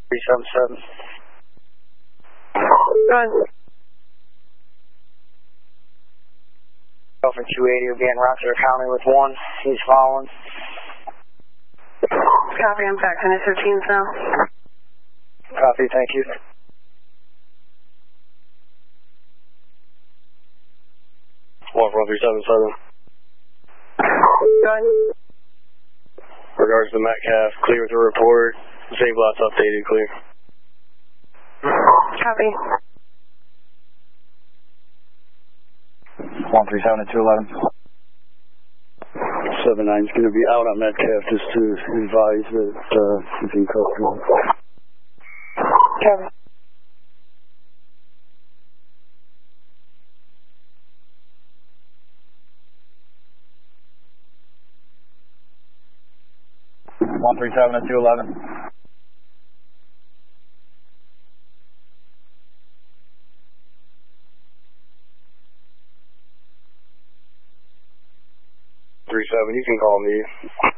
377. Run. From 280 will be in Rochester County with 1. He's following. Copy, I'm back on 15 now. Copy, thank you. One from 377. Run. Regards to Metcalf, clear with the report. Save lots updated, clear. Copy. 137 at 211. 79 is going to be out on Metcalf just to advise that he's in custody. Copy. One 137 at 211. You can call me.